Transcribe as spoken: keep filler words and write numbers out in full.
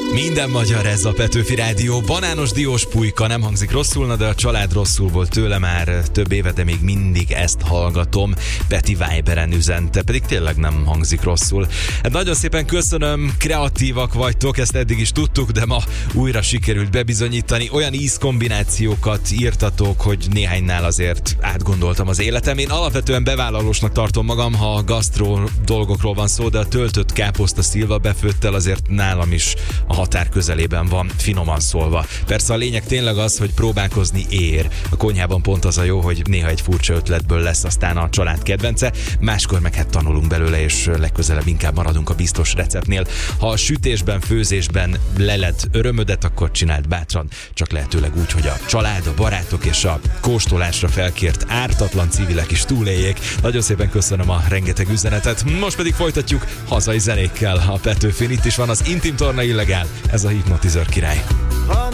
Minden magyar, ez a Petőfi Rádió. Banános diós pulyka, nem hangzik rosszul, na de a család rosszul volt tőle már több éve, de még mindig ezt hallgatom. Peti Viberen üzente, pedig tényleg nem hangzik rosszul. Hát nagyon szépen köszönöm, kreatívak vagytok, ezt eddig is tudtuk, de ma újra sikerült bebizonyítani. Olyan ízkombinációkat írtatok, hogy néhánynál azért átgondoltam az életem. Én alapvetően bevállalósnak tartom magam, ha a gasztró dolgokról van szó, de a töltött káposzta szilva befőttel azért nálam is a határ közelében van, finoman szólva. Persze a lényeg tényleg az, hogy próbálkozni ér. A konyhában pont az a jó, hogy néha egy furcsa ötletből lesz aztán a család kedvence, máskor meg hát tanulunk belőle, és legközelebb inkább maradunk a biztos receptnél. Ha a sütésben, főzésben leled örömödet, akkor csináld bátran, csak lehetőleg úgy, hogy a család, a barátok és a kóstolásra felkért ártatlan civilek is túléljék. Nagyon szépen köszönöm a rengeteg üzenetet. Most pedig folytatjuk hazai zenékkel a Petőfin. Itt is van az Intim Torna Illegál, ez a Hipnotizőr király.